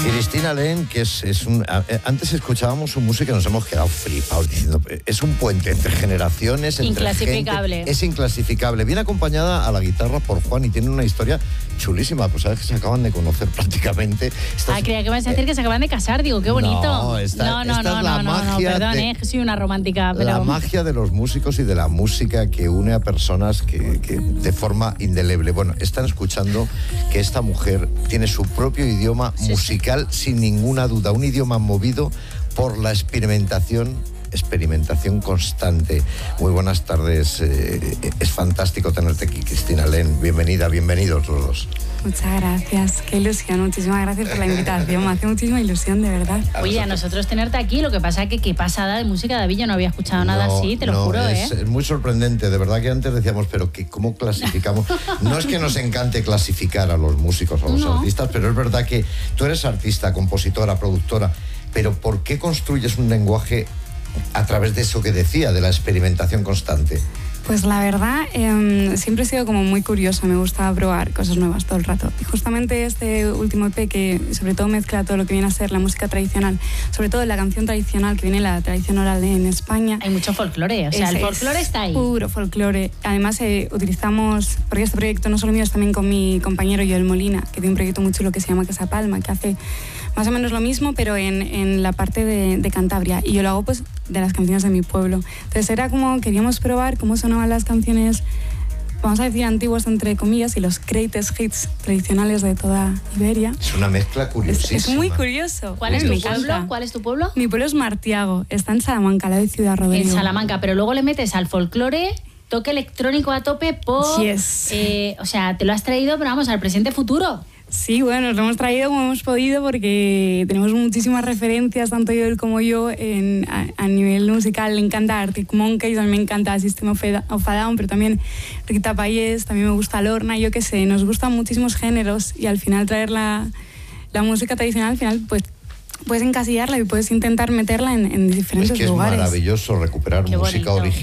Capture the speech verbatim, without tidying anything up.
Cristina Len, que es, es un... Antes escuchábamos su música y nos hemos quedado flipados diciendo, es un puente entre generaciones, entre inclasificable. Gente, es inclasificable. Viene acompañada a la guitarra por Juan y tiene una historia chulísima. Pues sabes que se acaban de conocer prácticamente. Esta ah, es, creía que vas a decir eh, que se acaban de casar, digo, qué bonito. No, esta, no, no, esta no, es la no, magia no, perdón, de, eh, soy una romántica. Pero... La magia de los músicos y de la música que une a personas que, que de forma indeleble. Bueno, están escuchando que esta mujer tiene su propio idioma sí, musical sí. sin ninguna duda, un idioma movido por la experimentación, experimentación constante. Muy buenas tardes, eh, es fantástico tenerte aquí, Cristina Len. Bienvenida, bienvenidos los dos. Muchas gracias, qué ilusión, muchísimas gracias por la invitación, me hace muchísima ilusión, de verdad. Oye, a nosotros tenerte aquí, lo que pasa es que qué pasada de música, David, yo no había escuchado nada no, así, te lo no, juro, es, ¿eh? Es muy sorprendente, de verdad que antes decíamos, pero que ¿cómo clasificamos? No es que nos encante clasificar a los músicos, a los no. artistas, pero es verdad que tú eres artista, compositora, productora, pero ¿por qué construyes un lenguaje a través de eso que decía, de la experimentación constante? Pues la verdad, eh, siempre he sido como muy curiosa, me gusta probar cosas nuevas todo el rato. Y justamente este último E P que sobre todo mezcla todo lo que viene a ser la música tradicional, sobre todo la canción tradicional que viene la tradición oral en España. Hay mucho folclore, o sea, es, el folclore está ahí. Puro folclore. Además eh, utilizamos, porque este proyecto no solo mío, es también con mi compañero Joel Molina, que tiene un proyecto muy chulo que se llama Casa Palma, que hace más o menos lo mismo, pero en, en la parte de, de Cantabria. Y yo lo hago pues de las canciones de mi pueblo. Entonces era como, queríamos probar cómo sonaban las canciones, vamos a decir antiguas entre comillas, y los greatest hits tradicionales de toda Iberia. Es una mezcla curiosísima. Es, es muy curioso. ¿Cuál es tu pueblo? ¿Cuál es tu pueblo? Mi pueblo es Martiago, está en Salamanca, la de Ciudad Rodrigo. En Salamanca, pero luego le metes al folclore, toque electrónico a tope, pop. Yes. Eh, o sea, te lo has traído, pero vamos, al presente futuro. Sí, bueno, nos lo hemos traído como hemos podido porque tenemos muchísimas referencias, tanto él como yo, en, a, a nivel musical. Le encanta Arctic Monkeys, a mí me encanta System of a Down, pero también Rita Payés, también me gusta Lorna, yo qué sé, nos gustan muchísimos géneros y al final traer la, la música tradicional, al final pues puedes encasillarla y puedes intentar meterla en, en diferentes lugares. Es que es lugares. maravilloso recuperar Qué música bonito. original.